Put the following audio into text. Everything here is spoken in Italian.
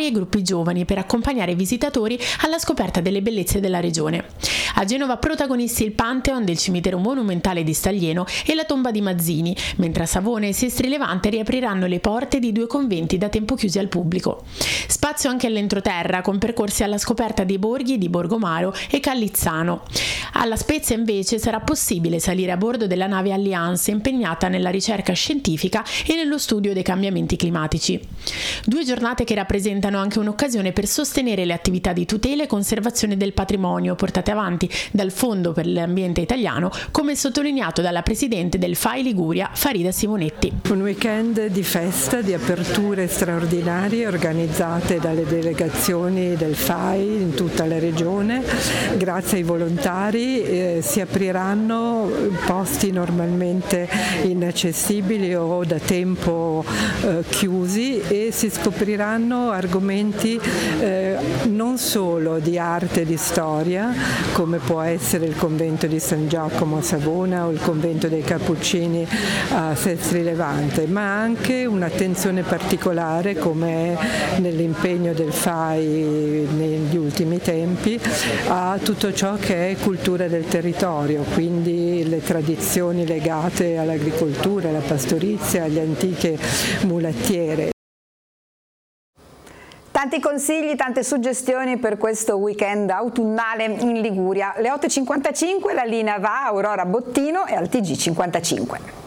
e gruppi giovani per accompagnare i visitatori alla scoperta delle bellezze della regione. A Genova protagonisti il Pantheon del cimitero monumentale di Staglieno e la tomba di Mazzini, mentre a Savona e Sestri Levante riapriranno le porte di 2 conventi da tempo chiusi al pubblico. Spazio anche all'entroterra, con percorsi alla scoperta dei borghi di Borgomaro e Callizzano. Alla Spezia invece sarà possibile salire a bordo della nave Alliance, impegnata nella ricerca scientifica e nello studio dei cambiamenti climatici. 2 giornate che rappresentano anche un'occasione per sostenere le attività di tutela e conservazione del patrimonio portate avanti dal Fondo per l'Ambiente Italiano, come sottolineato dalla presidente del FAI Liguria, Farida Simonetti. Un weekend di festa, di aperture straordinarie organizzate dalle delegazioni del FAI in tutta la regione. Grazie ai volontari si apriranno posti normalmente inaccessibili o da tempo chiusi e si scopriranno argomenti non solo di arte e di storia, come può essere il convento di San Giacomo a Savona o il convento dei Cappuccini a Sestri Levante, ma anche un'attenzione particolare, come è nell'impegno del FAI negli ultimi tempi, a tutto ciò che è cultura del territorio, quindi le tradizioni legate all'agricoltura, alla pastorizia, alle antiche mulattiere. Tanti consigli, tante suggestioni per questo weekend autunnale in Liguria. Le 8.55 la linea va a Aurora Bottino e al TG 55.